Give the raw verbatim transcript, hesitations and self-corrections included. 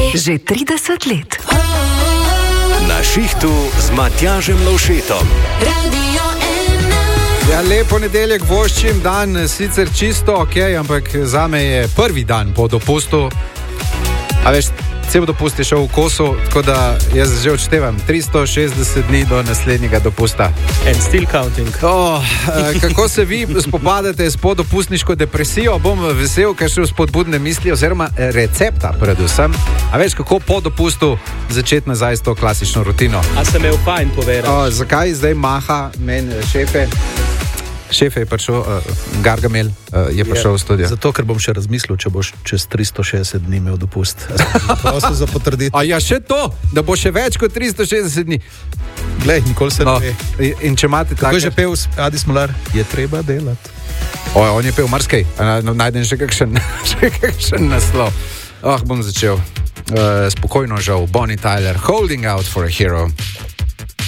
Že trideset let. Na šihtu z Matjažem Lovšetom. Ja, lepo nedeljek voščim, dan sicer čisto ok, ampak zame je prvi dan po dopustu. A veš, cel dopust je šel v kosu, tako da jaz že odštevam tristo šestdeset dni do naslednjega dopusta. And still counting. Oh, kako se vi spopadate s podopustniško depresijo? Bom vesel, kaj še spodbudne misli oziroma recepta predvsem. A veš, kako po dopustu začeti nazaj s to klasično rutino? A sem imel fajn povedati. Oh, zakaj zdaj maha meni šefe? Šef je prišel, uh, Gargamel uh, je prišel v studio. Zato, ker bom še razmislil, če boš čez tristo šestdeset dni imel dopust. Prosil za potrditi. A ja, še to, da bo še več kot tristo šestdeset dni. Glej, nikoli se no, ne ve. In če imate tako... Kako je že pel Adi Smolar? Je treba delati. O, on je pel marskej. Najdem še kakšen, še kakšen naslov. Oh, bom začel. Uh, spokojno žal, Bonnie Tyler, Holding Out for a Hero.